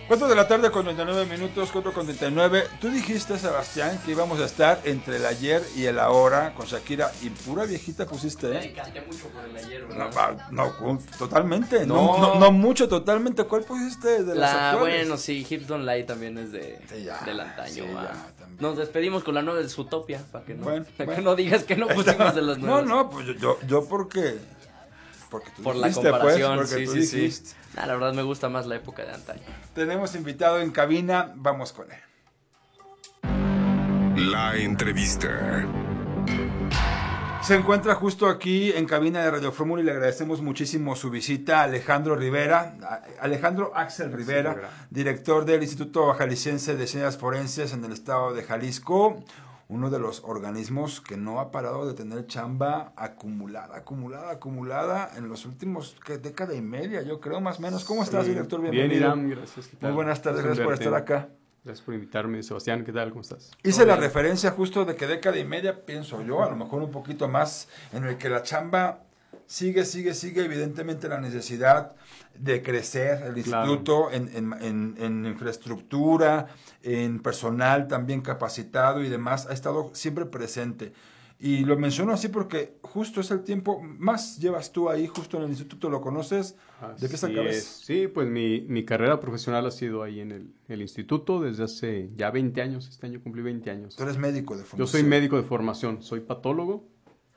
4 de la tarde con 39 minutos, 4 con 39. Tú dijiste, Sebastián, que íbamos a estar entre el ayer y el ahora con Shakira, y pura viejita pusiste, Me canté mucho por el ayer, No, ¿verdad? totalmente. No. No mucho, totalmente. ¿Cuál pusiste de las actuales? Bueno, sí, Hips Don't Lie también es Sí, ya, del antaño, sí, va. ya, también. Nos despedimos con la nueva de Zootopia, para que no, Bueno. que no digas que no pusimos de las nuevas. No, pues yo porque tú Por la dijiste, comparación, porque sí, tú sí, dijiste. sí. La verdad me gusta más la época de antaño. Tenemos invitado en cabina, vamos con él. La entrevista. Se encuentra justo aquí en cabina de Radio Fórmula y le agradecemos muchísimo su visita a Alejandro Axel Rivera, director del Instituto Jalisciense de Ciencias Forenses en el estado de Jalisco, uno de los organismos que no ha parado de tener chamba acumulada en los últimos década y media, yo creo, más o menos. ¿Cómo estás, director? Bienvenido. Bien, Irán, gracias. ¿Qué tal? Muy buenas tardes, gracias por estar acá. Gracias por invitarme. Sebastián, ¿qué tal? ¿Cómo estás? Hice la referencia justo de que década y media, pienso yo, a lo mejor un poquito más, en el que la chamba sigue, evidentemente la necesidad de crecer el instituto en infraestructura, en personal también capacitado y demás, ha estado siempre presente. Y lo menciono así porque justo es el tiempo, más llevas tú ahí, justo en el instituto, ¿lo conoces? ¿De pies a cabeza? Sí, pues mi carrera profesional ha sido ahí en el instituto desde hace ya 20 años. Este año cumplí 20 años. Tú eres médico de formación. Yo soy médico de formación, soy patólogo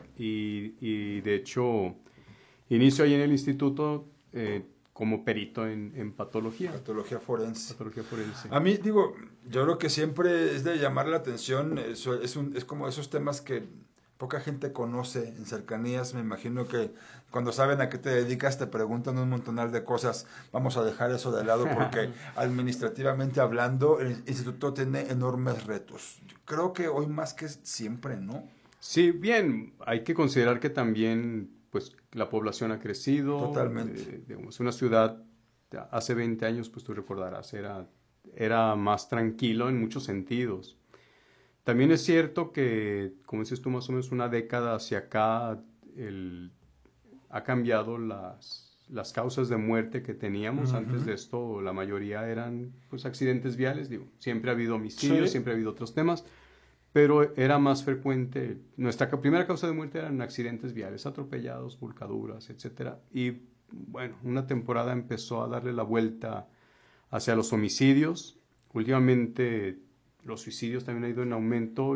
y de hecho inicio ahí en el instituto como perito en patología. Patología forense. Patología forense. A mí, digo, yo creo que siempre es de llamar la atención, es como esos temas que poca gente conoce en cercanías. Me imagino que cuando saben a qué te dedicas te preguntan un montonal de cosas. Vamos a dejar eso de lado porque administrativamente hablando el instituto tiene enormes retos. Creo que hoy más que siempre, ¿no? Sí, bien, hay que considerar que también pues la población ha crecido. Totalmente. Digamos, una ciudad hace 20 años, pues tú recordarás, era más tranquilo en muchos sentidos. También es cierto que, como dices tú, más o menos una década hacia acá ha cambiado las causas de muerte que teníamos. Antes de esto, la mayoría eran pues accidentes viales. Digo, siempre ha habido homicidios, siempre ha habido otros temas, pero era más frecuente. Nuestra primera causa de muerte eran accidentes viales, atropellados, volcaduras, etcétera. Y bueno, una temporada empezó a darle la vuelta hacia los homicidios. Últimamente los suicidios también han ido en aumento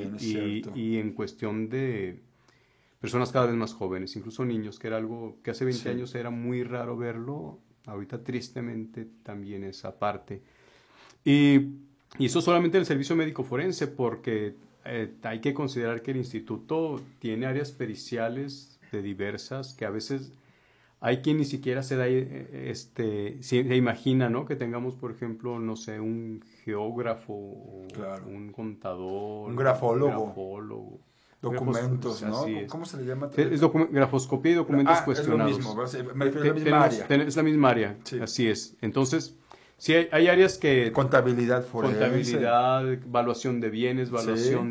y en cuestión de personas cada vez más jóvenes, incluso niños, que era algo que hace 20 años era muy raro verlo. Ahorita tristemente también esa parte. Y eso solamente en el servicio médico forense, porque hay que considerar que el instituto tiene áreas periciales de diversas que a veces hay quien ni siquiera se imagina, ¿no? Que tengamos, por ejemplo, no sé, un geógrafo, un contador, un grafólogo. Documentos, ¿no? ¿Cómo se le llama? Es grafoscopía y documentos cuestionados. Es lo mismo, me refiero a la misma área. Es la misma área, sí. Así es. Entonces, sí hay áreas que... Contabilidad forense. Contabilidad, evaluación de bienes, evaluación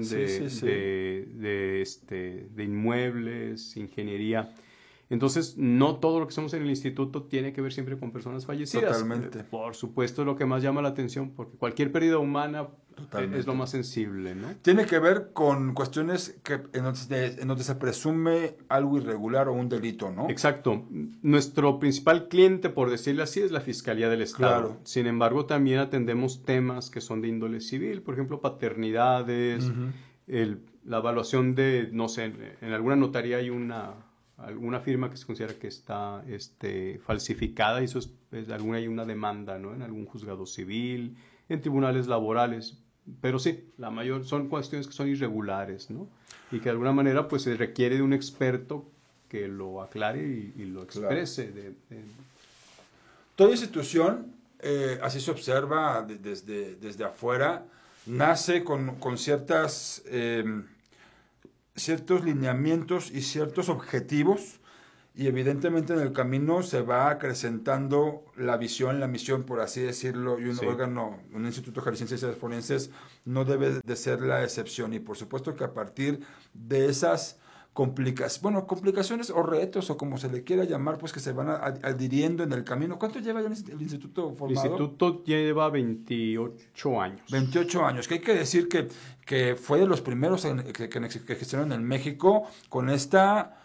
de inmuebles, ingeniería. Entonces, no todo lo que hacemos en el instituto tiene que ver siempre con personas fallecidas. Totalmente. Por supuesto, es lo que más llama la atención, porque cualquier pérdida humana es lo más sensible, ¿no? Tiene que ver con cuestiones en donde se presume algo irregular o un delito, ¿no? Exacto. Nuestro principal cliente, por decirlo así, es la Fiscalía del Estado. Claro. Sin embargo, también atendemos temas que son de índole civil, por ejemplo, paternidades, la evaluación de, no sé, en alguna notaría hay alguna firma que se considera que está falsificada y eso hay una demanda, ¿no? En algún juzgado civil, en tribunales laborales, pero sí, la mayor son cuestiones que son irregulares, ¿no? Y que de alguna manera pues se requiere de un experto que lo aclare y lo exprese. Claro. Toda institución, así se observa desde afuera, nace con ciertos lineamientos y ciertos objetivos, y evidentemente en el camino se va acrecentando la visión, la misión, por así decirlo, y un órgano, un instituto jalisciense de ciencias forenses no debe de ser la excepción. Y por supuesto que a partir de esas complicaciones o retos, o como se le quiera llamar, pues que se van adhiriendo en el camino. ¿Cuánto lleva ya el instituto formado? El instituto lleva 28 años. 28 años, que hay que decir que fue de los primeros que gestionaron en México con esta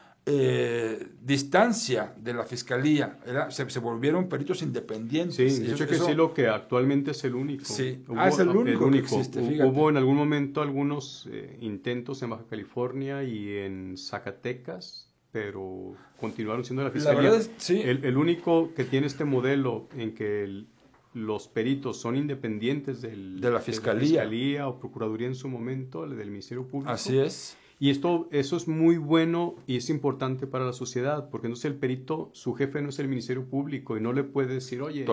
distancia de la fiscalía. Se volvieron peritos independientes. Sí, de hecho que sí, lo que actualmente es el único. Sí. Es el único que existe, fíjate. Hubo en algún momento algunos intentos en Baja California y en Zacatecas, pero continuaron siendo la fiscalía. La verdad es, sí. El único que tiene este modelo en que los peritos son independientes de la fiscalía o procuraduría en su momento, del Ministerio Público. Así es. Y eso es muy bueno y es importante para la sociedad, porque entonces el perito, su jefe no es el Ministerio Público y no le puede decir, oye,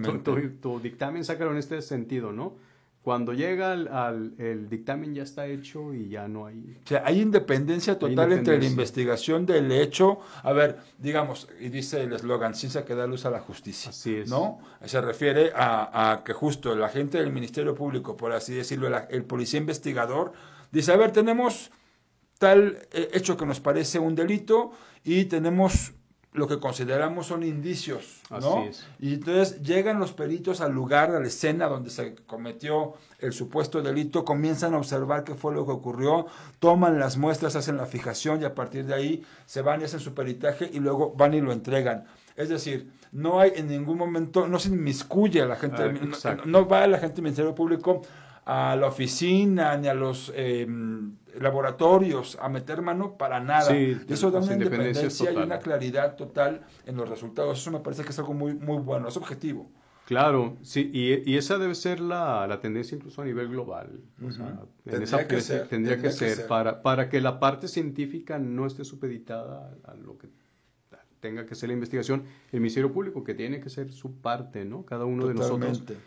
tu dictamen sácalo en este sentido, ¿no? Cuando llega el dictamen ya está hecho y ya no hay... O sea, hay independencia total entre la investigación del hecho. A ver, digamos, y dice el eslogan, ciencia que da luz a la justicia. Así es. ¿No? Se refiere a que justo el agente del Ministerio Público, por así decirlo, el policía investigador, dice, a ver, tenemos tal hecho que nos parece un delito y tenemos lo que consideramos son indicios, ¿no? Así es. Y entonces llegan los peritos al lugar, a la escena donde se cometió el supuesto delito, comienzan a observar qué fue lo que ocurrió, toman las muestras, hacen la fijación y a partir de ahí se van y hacen su peritaje y luego van y lo entregan. Es decir, no hay en ningún momento, no se inmiscuye a la gente, no va la gente del Ministerio Público a la oficina ni a los laboratorios a meter mano para nada. Sí, eso da una independencia y total. una claridad total en los resultados. Eso me parece que es algo muy, muy bueno, es objetivo. Claro, sí, y esa debe ser la tendencia incluso a nivel global. O sea, tendría que ser. Para que la parte científica no esté supeditada a lo que tenga que ser la investigación, el Ministerio Público, que tiene que ser su parte, ¿no? Cada uno Totalmente. de nosotros.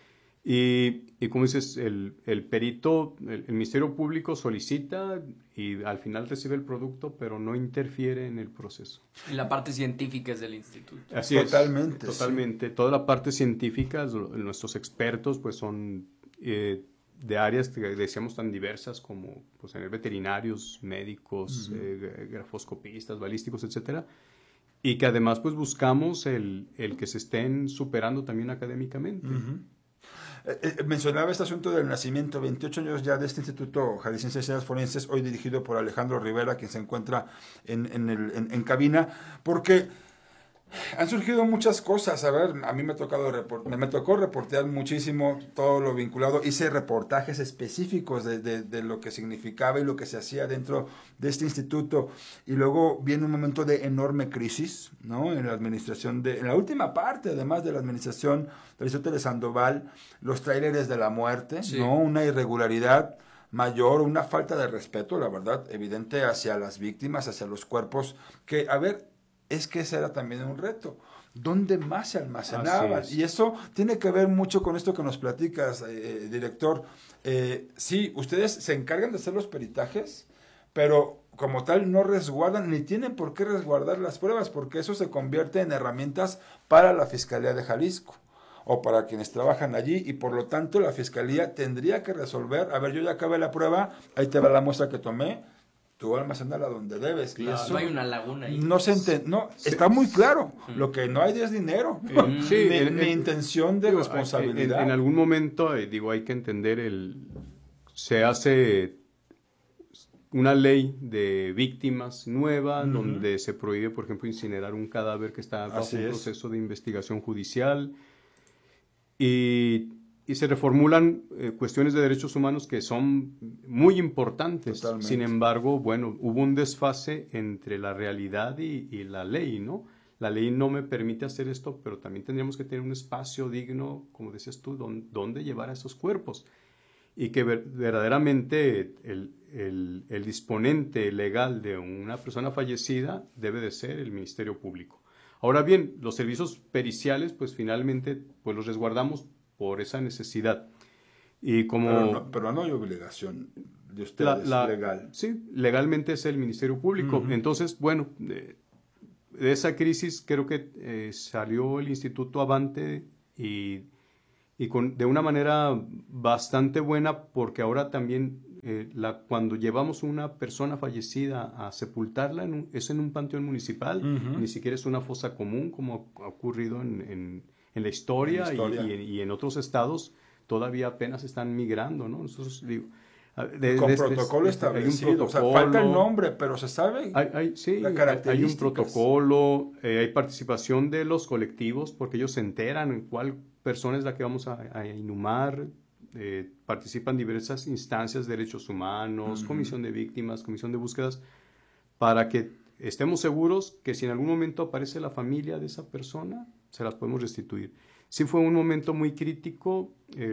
Y como dices, el perito, el Ministerio Público solicita y al final recibe el producto, pero no interfiere en el proceso. Y la parte científica es del instituto. Así Totalmente. Totalmente. Sí. Toda la parte científica, nuestros expertos pues son de áreas que decíamos tan diversas como pues, veterinarios, médicos, grafoscopistas, balísticos, etcétera. Y que además pues buscamos el que se estén superando también académicamente. Mencionaba este asunto del nacimiento, 28 años ya de este Instituto Jalisciense de Ciencias Forenses, hoy dirigido por Alejandro Rivera, quien se encuentra en cabina, porque han surgido muchas cosas. A ver, a mí me tocó reportear muchísimo todo lo vinculado. Hice reportajes específicos de lo que significaba y lo que se hacía dentro de este instituto. Y luego viene un momento de enorme crisis, ¿no? En la administración en la última parte, además de la administración de Aristóteles Sandoval, los tráileres de la muerte, sí. ¿No? Una irregularidad mayor, una falta de respeto, la verdad, evidente hacia las víctimas, hacia los cuerpos, que, a ver, es que ese era también un reto. ¿Dónde más se almacenaban? Y eso tiene que ver mucho con esto que nos platicas, director. Sí, ustedes se encargan de hacer los peritajes, pero como tal no resguardan, ni tienen por qué resguardar las pruebas, porque eso se convierte en herramientas para la Fiscalía de Jalisco o para quienes trabajan allí, y por lo tanto la Fiscalía tendría que resolver, a ver, yo ya acabé la prueba, ahí te va la muestra que tomé, tú almacenala donde debes. Claro. Eso no hay una laguna ahí. No está muy claro. Lo que no hay es dinero. Sí, ni intención de responsabilidad. En algún momento, hay que entender, se hace una ley de víctimas nueva, donde se prohíbe, por ejemplo, incinerar un cadáver que está bajo un proceso de investigación judicial. Y se reformulan cuestiones de derechos humanos que son muy importantes. Totalmente. Sin embargo, bueno, hubo un desfase entre la realidad y la ley, ¿no? La ley no me permite hacer esto, pero también tendríamos que tener un espacio digno, como decías tú, donde llevar a esos cuerpos. Y que verdaderamente el disponente legal de una persona fallecida debe de ser el Ministerio Público. Ahora bien, los servicios periciales, pues finalmente pues los resguardamos por esa necesidad. Y como pero no hay obligación de ustedes legal. Sí, legalmente es el Ministerio Público. Entonces, bueno, de esa crisis creo que salió el Instituto avante y de una manera bastante buena, porque ahora también cuando llevamos una persona fallecida a sepultarla, es en un panteón municipal, ni siquiera es una fosa común como ha ocurrido en la historia, y en otros estados todavía apenas están migrando, ¿no? Nosotros, digo, con protocolo establecido. Hay un protocolo, o sea, falta el nombre, pero se sabe sí, las características. hay un protocolo, hay participación de los colectivos, porque ellos se enteran en cuál persona es la que vamos a inhumar. Participan diversas instancias, derechos humanos, comisión de víctimas, comisión de búsquedas, para que estemos seguros que si en algún momento aparece la familia de esa persona, se las podemos restituir. Sí fue un momento muy crítico.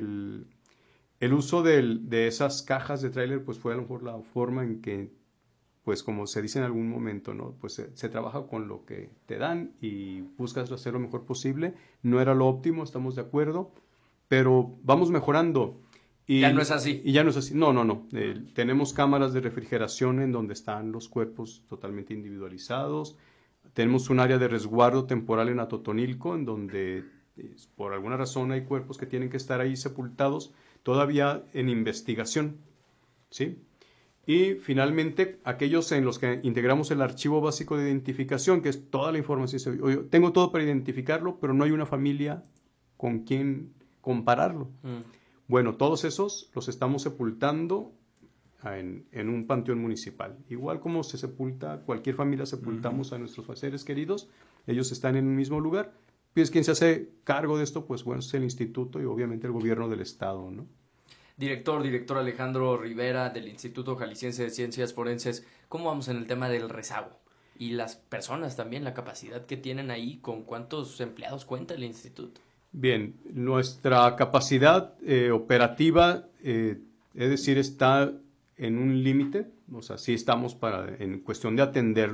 El uso de esas cajas de tráiler, pues fue a lo mejor la forma en que, pues como se dice en algún momento, ¿no? Pues se trabaja con lo que te dan y buscas hacer lo mejor posible. No era lo óptimo, estamos de acuerdo, pero vamos mejorando. Ya no es así. Y ya no es así. No. Tenemos cámaras de refrigeración en donde están los cuerpos totalmente individualizados. Tenemos un área de resguardo temporal en Atotonilco, en donde por alguna razón hay cuerpos que tienen que estar ahí sepultados, todavía en investigación, ¿sí? Y finalmente, aquellos en los que integramos el archivo básico de identificación, que es toda la información. Oye, tengo todo para identificarlo, pero no hay una familia con quien compararlo. Bueno, todos esos los estamos sepultando en un panteón municipal. Igual como se sepulta, cualquier familia sepultamos a nuestros seres queridos, ellos están en el mismo lugar. Pues quien se hace cargo de esto, pues bueno, es el instituto y obviamente el gobierno del estado, ¿no? Director Alejandro Rivera del Instituto Jalisciense de Ciencias Forenses, ¿cómo vamos en el tema del rezago? Y las personas también, la capacidad que tienen ahí, ¿con cuántos empleados cuenta el instituto? Bien, nuestra capacidad operativa, es decir, está en un límite, o sea, sí estamos en cuestión de atender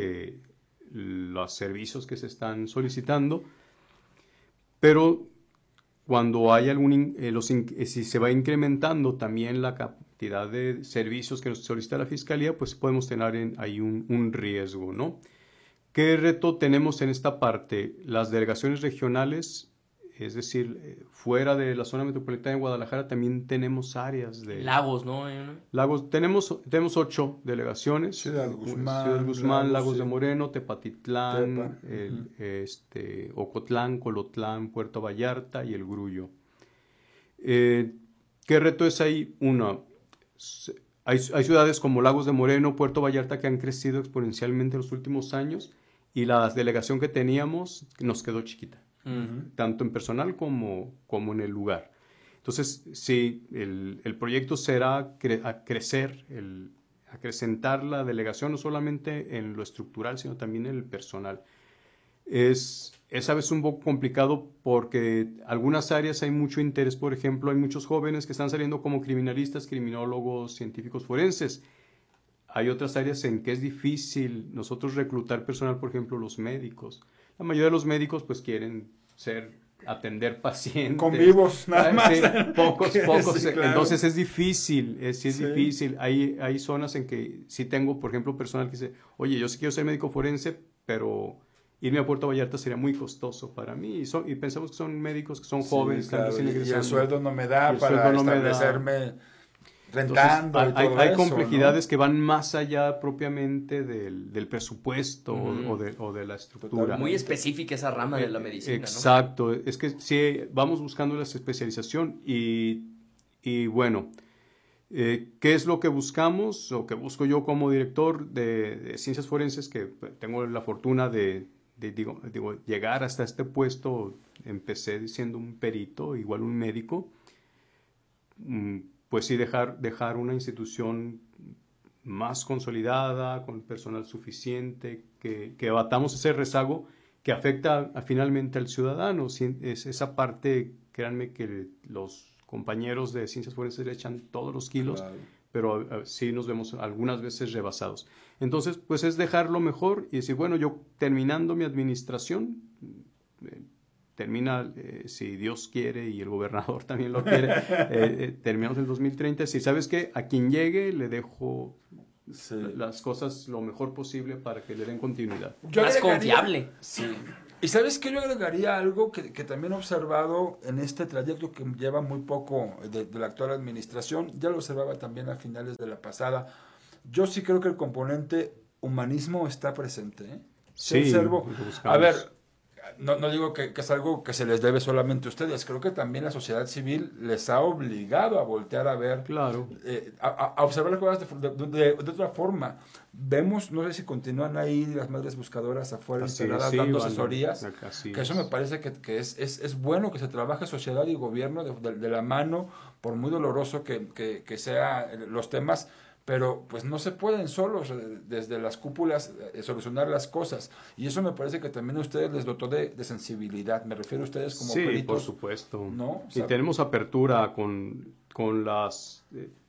los servicios que se están solicitando, pero cuando hay si se va incrementando también la cantidad de servicios que nos solicita la Fiscalía, pues podemos tener ahí un riesgo, ¿no? ¿Qué reto tenemos en esta parte? Las delegaciones regionales, es decir, fuera de la zona metropolitana de Guadalajara también tenemos áreas de... Lagos, ¿no? Lagos, tenemos 8 delegaciones. Ciudad Guzmán, Lagos de Moreno, Tepatitlán, Ocotlán, Colotlán, Puerto Vallarta y El Grullo. ¿Qué reto es ahí? Uno, hay ciudades como Lagos de Moreno, Puerto Vallarta que han crecido exponencialmente en los últimos años y la delegación que teníamos nos quedó chiquita. Tanto en personal como en el lugar. Entonces, sí, el proyecto será crecer, acrecentar la delegación, no solamente en lo estructural, sino también en el personal. Es a veces un poco complicado porque en algunas áreas hay mucho interés. Por ejemplo, hay muchos jóvenes que están saliendo como criminalistas, criminólogos, científicos forenses. Hay otras áreas en que es difícil nosotros reclutar personal, por ejemplo, los médicos. La mayoría de los médicos pues quieren atender pacientes. Con vivos, nada más. Sí, pocos. Sí, claro. Entonces es difícil, difícil. Hay zonas en que sí tengo, por ejemplo, personal que dice, oye, yo sí quiero ser médico forense, pero irme a Puerto Vallarta sería muy costoso para mí. Y pensamos que son médicos que son jóvenes. Claro, están y el sueldo no me da para establecerme rentando. Entonces, hay complejidades, ¿no?, que van más allá propiamente del presupuesto o de la estructura. Muy específica esa rama de la medicina. Exacto, ¿no? Es que sí, vamos buscando la especialización y bueno, ¿qué es lo que buscamos o que busco yo como director de ciencias forenses, que tengo la fortuna de llegar hasta este puesto? Empecé siendo un perito, igual un médico. Pues sí, dejar una institución más consolidada, con personal suficiente, que abatamos ese rezago que afecta finalmente al ciudadano. Es esa parte, créanme que los compañeros de ciencias forenses le echan todos los kilos, claro, pero sí nos vemos algunas veces rebasados. Entonces, pues es dejarlo mejor y decir, bueno, yo terminando mi administración, termina, si Dios quiere y el gobernador también lo quiere, terminamos en el 2030. Si sabes que a quien llegue le dejo las cosas lo mejor posible para que le den continuidad. Más confiable. Sí. Y ¿sabes qué? Yo agregaría algo que también he observado en este trayecto que lleva muy poco de la actual administración, ya lo observaba también a finales de la pasada. Yo sí creo que el componente humanismo está presente, ¿eh? Sí, observo. A ver, no digo que es algo que se les debe solamente a ustedes, creo que también la sociedad civil les ha obligado a voltear a ver, claro, a observar las cosas de otra forma. Vemos, no sé si continúan ahí las madres buscadoras afuera instaladas dando asesorías, que eso me parece que es bueno que se trabaje sociedad y gobierno de la mano, por muy doloroso que sean los temas, pero pues no se pueden solos desde las cúpulas solucionar las cosas, y eso me parece que también a ustedes les dotó de sensibilidad. Me refiero a ustedes como peritos. Sí, por supuesto, ¿no? Y tenemos apertura con las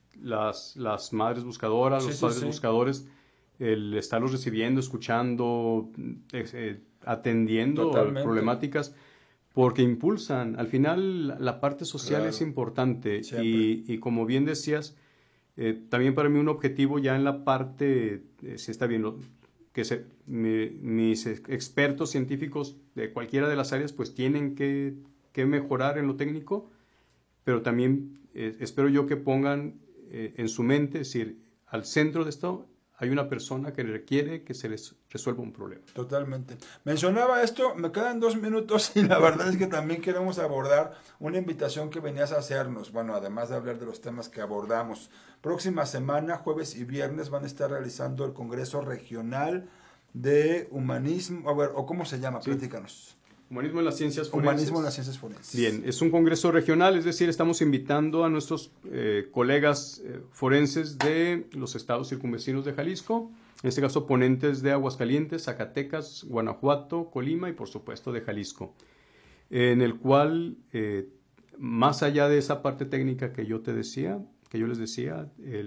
madres buscadoras, los padres buscadores, el estarlos recibiendo, escuchando, atendiendo problemáticas, porque impulsan. Al final la parte social es importante, y como bien decías, también para mí un objetivo ya en la parte, si está bien, que mis expertos científicos de cualquiera de las áreas pues tienen que mejorar en lo técnico, pero también espero yo que pongan en su mente, es decir, al centro de esto hay una persona que requiere que se les resuelva un problema. Totalmente. Mencionaba esto, me quedan 2 minutos y la verdad es que también queremos abordar una invitación que venías a hacernos. Bueno, además de hablar de los temas que abordamos. Próxima semana, jueves y viernes, van a estar realizando el Congreso Regional de Humanismo. A ver, ¿o cómo se llama? Sí. Platícanos. Humanismo en las ciencias forenses. Humanismo en las ciencias forenses. Bien, es un congreso regional, es decir, estamos invitando a nuestros colegas forenses de los estados circunvecinos de Jalisco, en este caso ponentes de Aguascalientes, Zacatecas, Guanajuato, Colima y por supuesto de Jalisco, en el cual, más allá de esa parte técnica que yo les decía,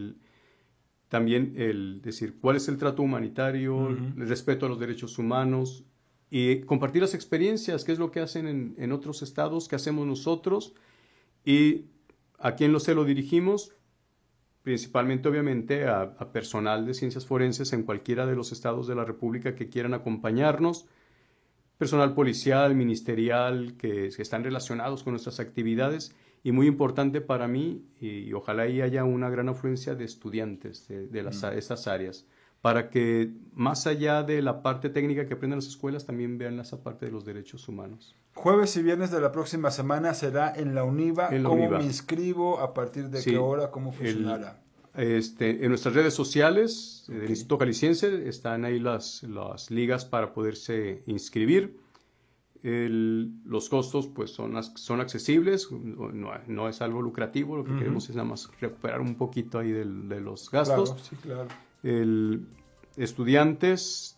también el decir cuál es el trato humanitario, el respeto a los derechos humanos, y compartir las experiencias, qué es lo que hacen en otros estados, qué hacemos nosotros, y a quién lo dirigimos, principalmente obviamente a personal de ciencias forenses en cualquiera de los estados de la República que quieran acompañarnos, personal policial, ministerial, que están relacionados con nuestras actividades, y muy importante para mí, y ojalá ahí haya una gran afluencia de estudiantes de estas áreas, para que más allá de la parte técnica que aprenden las escuelas, también vean esa parte de los derechos humanos. Jueves y viernes de la próxima semana será en la UNIVA. ¿Cómo me inscribo? ¿A partir de qué hora? ¿Cómo funcionará? En nuestras redes sociales del Instituto Jalisciense están ahí las ligas para poderse inscribir. Los costos pues son accesibles, no es algo lucrativo, lo que queremos es nada más recuperar un poquito ahí de los gastos. Claro, sí, claro. Estudiantes,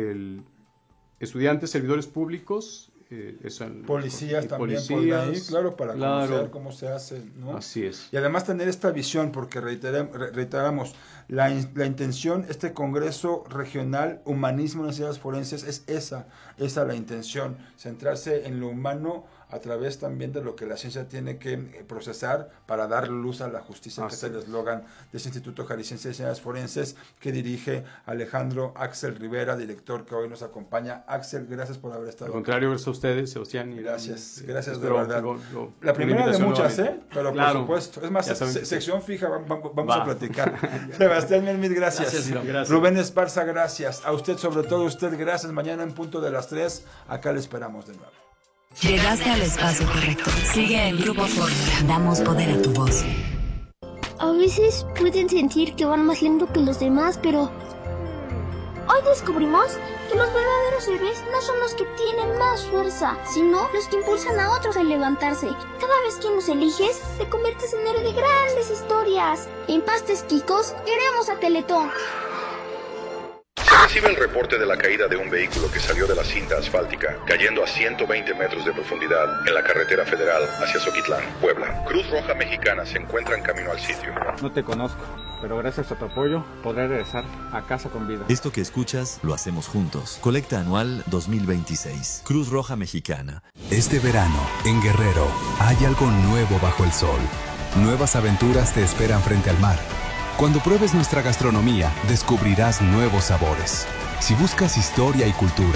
servidores públicos, policías también por ahí, claro, para conocer cómo se hace, ¿no? Así es. Y además tener esta visión, porque reiteramos, la intención, este Congreso Regional Humanismo en las Ciencias Forenses, es esa la intención, centrarse en lo humano a través también de lo que la ciencia tiene que procesar para dar luz a la justicia, que es el eslogan de ese Instituto Jalisciense de Ciencias Forenses que dirige Alejandro Axel Rivera, director que hoy nos acompaña. Axel, gracias por haber estado. Al contrario, gracias a ustedes, Sebastián. Gracias de verdad. La primera de muchas, pero claro, por supuesto. Es más, sección fija, vamos a platicar. Sebastián Melmid, gracias. Gracias. Rubén Esparza, gracias. A usted, sobre todo usted, gracias. Mañana en punto de las 3, acá le esperamos de nuevo. Llegaste al espacio correcto. Sigue el Grupo Fórmula. Damos poder a tu voz. A veces pueden sentir que van más lento que los demás, pero hoy descubrimos que los verdaderos héroes no son los que tienen más fuerza, sino los que impulsan a otros a levantarse. Cada vez que nos eliges, te conviertes en héroe de grandes historias. En Pastes Quicos, queremos a Teletón. Recibe el reporte de la caída de un vehículo que salió de la cinta asfáltica, cayendo a 120 metros de profundidad en la carretera federal hacia Zoquitlán, Puebla. Cruz Roja Mexicana se encuentra en camino al sitio. No te conozco, pero gracias a tu apoyo podré regresar a casa con vida. Esto que escuchas lo hacemos juntos. Colecta anual 2026. Cruz Roja Mexicana. Este verano, en Guerrero, hay algo nuevo bajo el sol. Nuevas aventuras te esperan frente al mar. Cuando pruebes nuestra gastronomía, descubrirás nuevos sabores. Si buscas historia y cultura,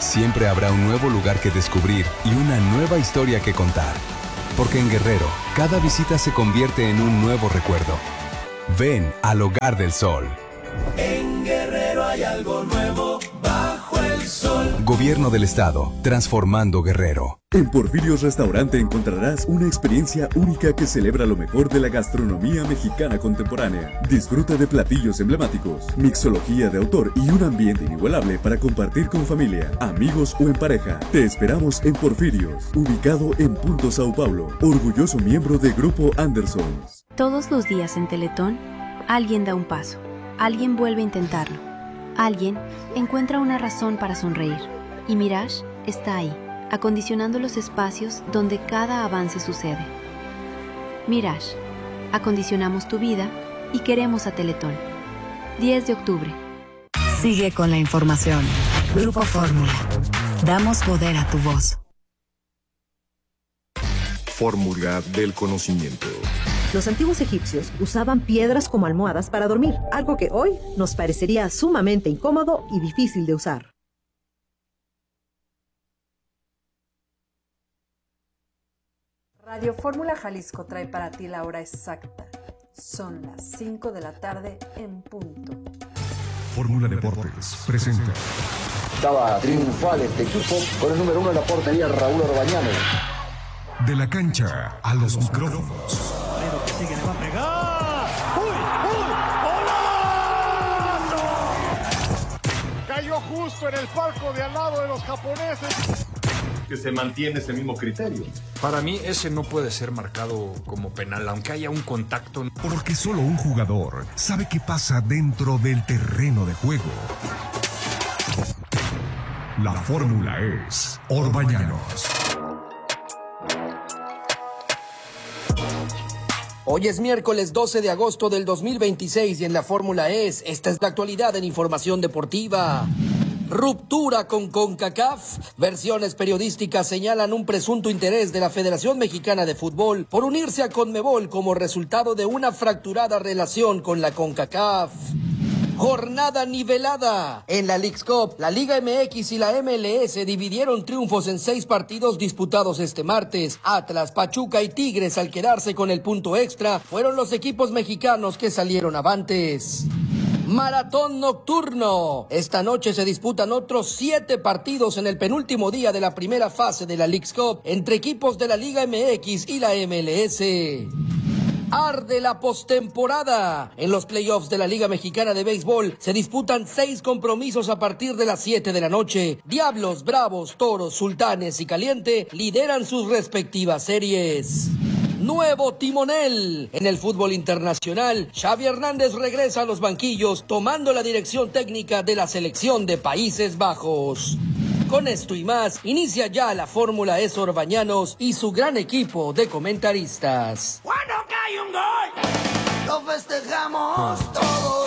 siempre habrá un nuevo lugar que descubrir y una nueva historia que contar. Porque en Guerrero, cada visita se convierte en un nuevo recuerdo. Ven al Hogar del Sol. En Guerrero hay algo nuevo bajo el sol. Gobierno del Estado, transformando Guerrero. En Porfirios Restaurante encontrarás una experiencia única que celebra lo mejor de la gastronomía mexicana contemporánea. Disfruta de platillos emblemáticos, mixología de autor y un ambiente inigualable para compartir con familia, amigos o en pareja. Te esperamos en Porfirios, ubicado en Punto Sao Paulo, orgulloso miembro de Grupo Anderson. Todos los días en Teletón, alguien da un paso, alguien vuelve a intentarlo, alguien encuentra una razón para sonreír. Y Mirage está ahí, acondicionando los espacios donde cada avance sucede. Mirage, acondicionamos tu vida y queremos a Teletón. 10 de octubre. Sigue con la información. Grupo Fórmula. Damos poder a tu voz. Fórmula del conocimiento. Los antiguos egipcios usaban piedras como almohadas para dormir, algo que hoy nos parecería sumamente incómodo y difícil de usar. Radio Fórmula Jalisco trae para ti la hora exacta. Son las 5 de la tarde en punto. Fórmula Deportes presenta. Estaba triunfal este equipo con el número 1 en la portería, Raúl Orbañano. De la cancha a los micrófonos. Pero que sigue, le va a pegar. ¡Uy! ¡Golazo! Cayó justo en el palco de al lado de los japoneses. Que se mantiene ese mismo criterio. Para mí ese no puede ser marcado como penal, aunque haya un contacto. Porque solo un jugador sabe qué pasa dentro del terreno de juego. La fórmula es Orbañanos. Hoy es miércoles 12 de agosto del 2026 y en la Fórmula esta es la actualidad en información deportiva. Ruptura con CONCACAF. Versiones periodísticas señalan un presunto interés de la Federación Mexicana de Fútbol por unirse a CONMEBOL como resultado de una fracturada relación con la CONCACAF. Jornada nivelada. En la Leagues Cup, la Liga MX y la MLS dividieron triunfos en 6 partidos disputados este martes. Atlas, Pachuca y Tigres, al quedarse con el punto extra, fueron los equipos mexicanos que salieron avantes. Maratón nocturno. Esta noche se disputan otros 7 partidos en el penúltimo día de la primera fase de la Leagues Cup entre equipos de la Liga MX y la MLS. Arde la postemporada. En los playoffs de la Liga Mexicana de Béisbol se disputan 6 compromisos a partir de las 7 de la noche. Diablos, Bravos, Toros, Sultanes y Caliente lideran sus respectivas series. Nuevo timonel. En el fútbol internacional, Xavi Hernández regresa a los banquillos tomando la dirección técnica de la selección de Países Bajos. Con esto y más, inicia ya la Fórmula Orbañanos y su gran equipo de comentaristas. Cuando cae un gol, lo festejamos todos.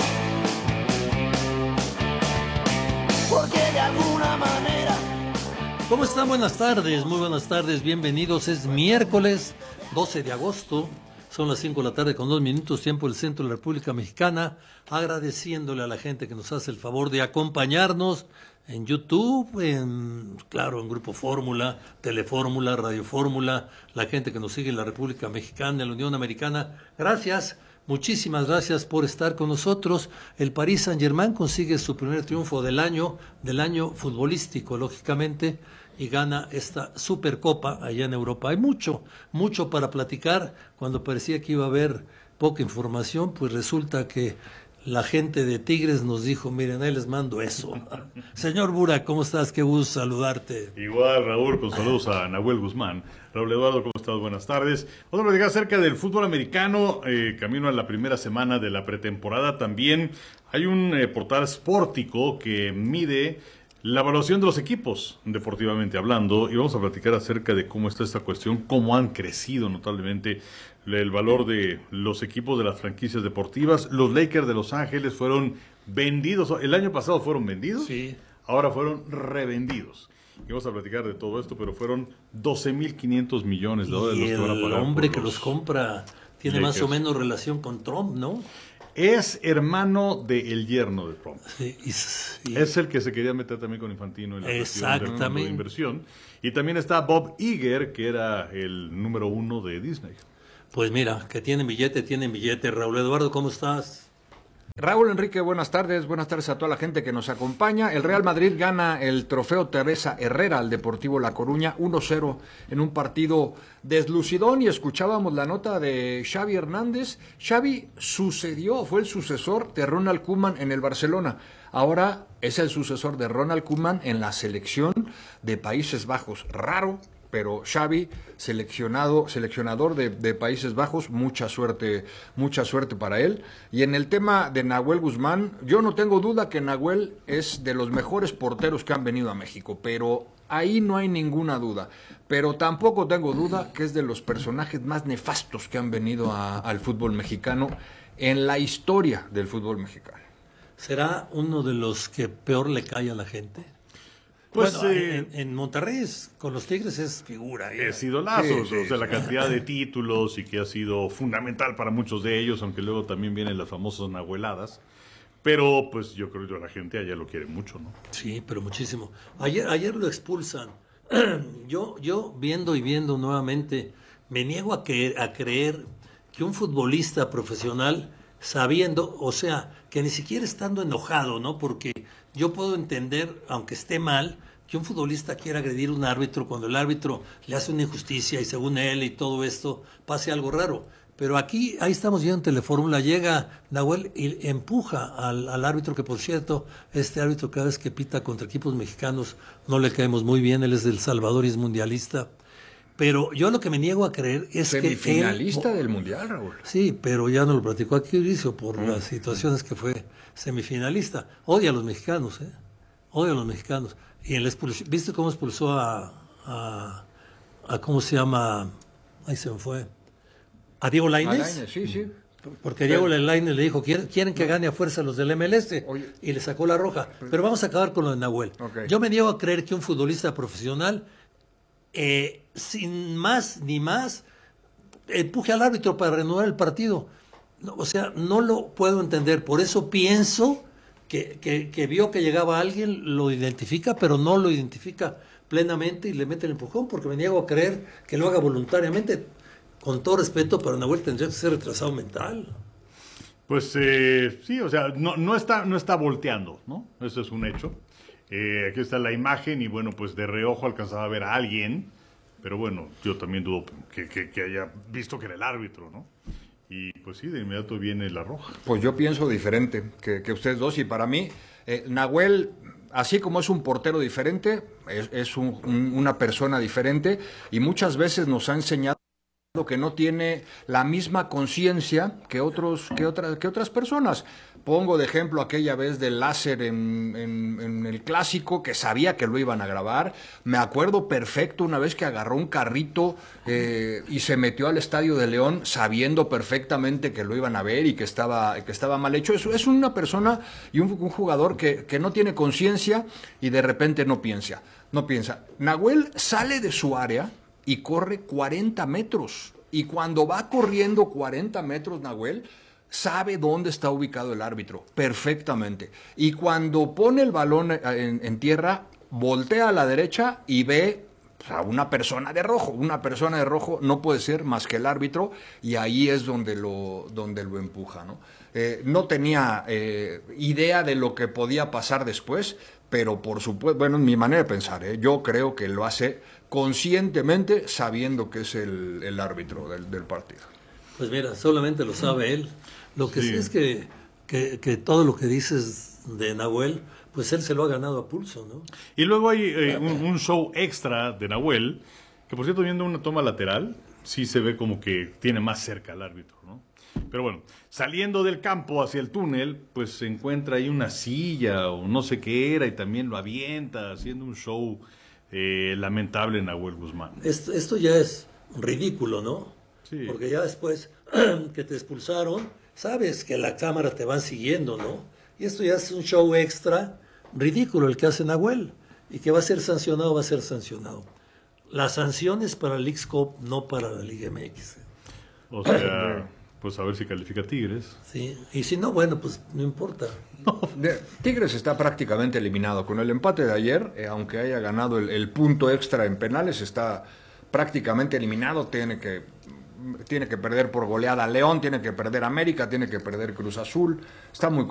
Porque de alguna manera... ¿Cómo están? Buenas tardes, muy buenas tardes, bienvenidos. Es miércoles 12 de agosto, son las 5 de la tarde con 2 minutos, tiempo del centro de la República Mexicana, agradeciéndole a la gente que nos hace el favor de acompañarnos en YouTube, en Grupo Fórmula, Telefórmula, Radio Fórmula, la gente que nos sigue en la República Mexicana, en la Unión Americana. Gracias, muchísimas gracias por estar con nosotros. El Paris Saint-Germain consigue su primer triunfo del año futbolístico, lógicamente, y gana esta Supercopa allá en Europa. Hay mucho para platicar. Cuando parecía que iba a haber poca información, pues resulta que la gente de Tigres nos dijo, miren, ahí les mando eso. Señor Burak, ¿cómo estás? Qué gusto saludarte. Igual, Raúl, con saludos a Nahuel Guzmán. Raúl Eduardo, ¿cómo estás? Buenas tardes. Vamos a platicar acerca del fútbol americano, camino a la primera semana de la pretemporada. También hay un portal Sportico que mide la evaluación de los equipos, deportivamente hablando, y vamos a platicar acerca de cómo está esta cuestión, cómo han crecido notablemente el valor de los equipos de las franquicias deportivas. Los Lakers de Los Ángeles fueron vendidos, el año pasado fueron vendidos, sí. Ahora fueron revendidos. Y vamos a platicar de todo esto, pero fueron 12.500 millones de dólares los que van a pagar. El hombre que los compra tiene Lakers. más o menos relación con Trump, ¿no? Es hermano del yerno de Trump. Sí, es el que se quería meter también con Infantino en la cuestión del fondo de inversión. Y también está Bob Iger, que era el número 1 de Disney. Pues mira, que tienen billete. Raúl Eduardo, ¿cómo estás? Raúl Enrique, buenas tardes a toda la gente que nos acompaña. El Real Madrid gana el trofeo Teresa Herrera al Deportivo La Coruña 1-0 en un partido deslucidón, y escuchábamos la nota de Xavi Hernández. Xavi fue el sucesor de Ronald Koeman en el Barcelona. Ahora es el sucesor de Ronald Koeman en la selección de Países Bajos. Raro, pero Xavi, seleccionador de Países Bajos, mucha suerte para él. Y en el tema de Nahuel Guzmán, yo no tengo duda que Nahuel es de los mejores porteros que han venido a México, pero ahí no hay ninguna duda. Pero tampoco tengo duda que es de los personajes más nefastos que han venido al fútbol mexicano en la historia del fútbol mexicano. ¿Será uno de los que peor le cae a la gente? Pues bueno, en Monterrey con los Tigres es figura. Es idolazo, o sea, la cantidad de títulos, y que ha sido fundamental para muchos de ellos, aunque luego también vienen las famosas nahueladas. Pero pues yo creo que la gente allá lo quiere mucho, ¿no? Sí, pero muchísimo. Ayer lo expulsan. Yo viendo nuevamente, me niego a creer que un futbolista profesional, sabiendo, o sea, que ni siquiera estando enojado, ¿no? Porque yo puedo entender, aunque esté mal, que un futbolista quiera agredir a un árbitro cuando el árbitro le hace una injusticia y según él y todo esto pase algo raro. Pero ahí estamos viendo en Telefórmula, llega Nahuel y empuja al árbitro, que por cierto, este árbitro cada vez que pita contra equipos mexicanos no le caemos muy bien, él es del Salvador y es mundialista. Pero yo lo que me niego a creer es que semifinalista del Mundial, Raúl. Sí, pero ya nos lo platicó aquí Mauricio por las situaciones que fue semifinalista. Odia a los mexicanos, odia a los mexicanos. Y ¿viste cómo expulsó a cómo se llama? Ahí se me fue. ¿A Diego Lainez? Sí. Porque Diego Lainez le dijo, quieren que gane a fuerza los del MLS, y le sacó la roja. Pero vamos a acabar con lo de Nahuel. Okay. Yo me niego a creer que un futbolista profesional, sin más ni más, empuje al árbitro para renovar el partido. No, o sea, no lo puedo entender. Por eso pienso que vio que llegaba alguien, lo identifica, pero no lo identifica plenamente y le mete el empujón, porque me niego a creer que lo haga voluntariamente. Con todo respeto, pero Nahuel tendría que ser retrasado mental. Pues sí, o sea, no está volteando, ¿no? Eso es un hecho. Aquí está la imagen y bueno, pues de reojo alcanzaba a ver a alguien, pero bueno, yo también dudo que haya visto que era el árbitro, ¿no? Y pues sí, de inmediato viene la roja. Pues yo pienso diferente que ustedes dos, y para mí, Nahuel, así como es un portero diferente, es una persona diferente, y muchas veces nos ha enseñado que no tiene la misma conciencia que otras personas. Pongo de ejemplo aquella vez del láser en el Clásico, que sabía que lo iban a grabar. Me acuerdo perfecto una vez que agarró un carrito y se metió al Estadio de León sabiendo perfectamente que lo iban a ver y que estaba mal hecho. Es una persona y un jugador que no tiene conciencia y de repente no piensa. Nahuel sale de su área y corre 40 metros. Y cuando va corriendo 40 metros, Nahuel sabe dónde está ubicado el árbitro, perfectamente. Y cuando pone el balón en tierra, voltea a la derecha y ve a una persona de rojo. Una persona de rojo no puede ser más que el árbitro, y ahí es donde lo empuja, ¿no? No tenía idea de lo que podía pasar después, pero por supuesto, bueno, en mi manera de pensar, yo creo que lo hace conscientemente, sabiendo que es el árbitro del partido. Pues mira, solamente lo sabe él. Lo que sí es que todo lo que dices de Nahuel, pues él se lo ha ganado a pulso, ¿no? Y luego hay un show extra de Nahuel, que por cierto, viendo una toma lateral, sí se ve como que tiene más cerca al árbitro, ¿no? Pero bueno, saliendo del campo hacia el túnel, pues se encuentra ahí una silla o no sé qué era, y también lo avienta, haciendo un show lamentable Nahuel Guzmán. Esto ya es ridículo, ¿no? Sí. Porque ya después que te expulsaron, sabes que la cámara te van siguiendo, ¿no? Y esto ya es un show extra ridículo el que hace Nahuel, y que va a ser sancionado. La sanción es para el Leagues Cup, no para la Liga MX. O sea, Pues a ver si califica Tigres. Sí, y si no, bueno, pues no importa. Tigres está prácticamente eliminado. Con el empate de ayer, aunque haya ganado el punto extra en penales, está prácticamente eliminado. Tiene que perder por goleada León, tiene que perder América, tiene que perder Cruz Azul. Está muy